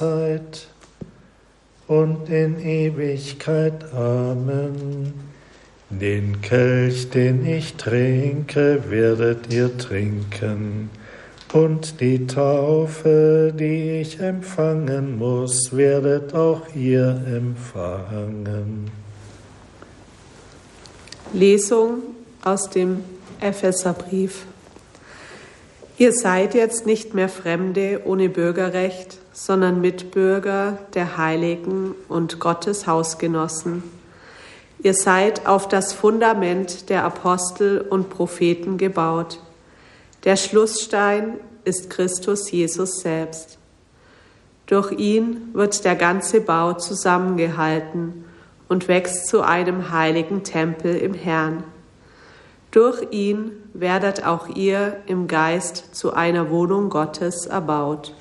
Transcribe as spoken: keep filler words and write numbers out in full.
Zeit und in Ewigkeit. Amen. Den Kelch, den ich trinke, werdet ihr trinken, und die Taufe, die ich empfangen muss, werdet auch ihr empfangen. Lesung aus dem Epheserbrief. Ihr seid jetzt nicht mehr Fremde ohne Bürgerrecht, sondern Mitbürger der Heiligen und Gottes Hausgenossen. Ihr seid auf das Fundament der Apostel und Propheten gebaut. Der Schlussstein ist Christus Jesus selbst. Durch ihn wird der ganze Bau zusammengehalten und wächst zu einem heiligen Tempel im Herrn. Durch ihn werdet auch ihr im Geist zu einer Wohnung Gottes erbaut.